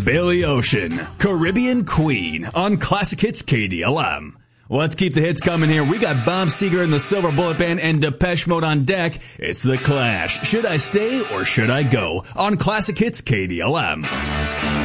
Billy Ocean, Caribbean Queen on Classic Hits KDLM. Let's keep the hits coming here. We got Bob Seger and the Silver Bullet Band and Depeche Mode on deck. It's The Clash. Should I stay or should I go? On Classic Hits KDLM.